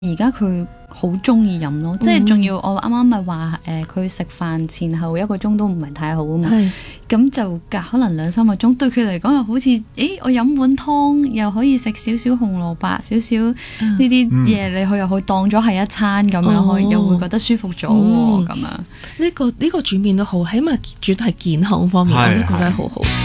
而家佢好中意飲咯，即係仲要我啱啱咪話佢食飯前後1個鐘都唔係太好啊嘛，咁就隔可能2-3個鐘，對佢嚟講又好似我飲碗湯又可以食少少紅蘿蔔少少呢啲嘢，你佢又去當咗係一餐咁樣，又會覺得舒服咗咁樣。 呢個轉變都好，起碼主要係健康方面，我都覺得好好。